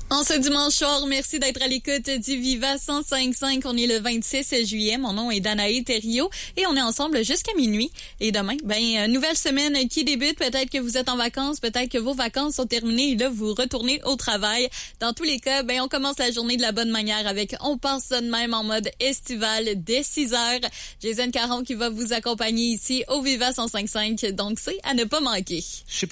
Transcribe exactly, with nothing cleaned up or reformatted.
En ce dimanche soir, merci d'être à l'écoute du Viva cent cinq virgule cinq. On est le vingt-six juillet. Mon nom est Danae Thériault et on est ensemble jusqu'à minuit. Et demain, ben, nouvelle semaine qui débute. Peut-être que vous êtes en vacances, peut-être que vos vacances sont terminées et là, vous retournez au travail. Dans tous les cas, ben, on commence la journée de la bonne manière avec On passe ça de même en mode estival dès six heures. Jason Caron qui va vous accompagner ici au Viva cent cinq virgule cinq. Donc, c'est à ne pas manquer.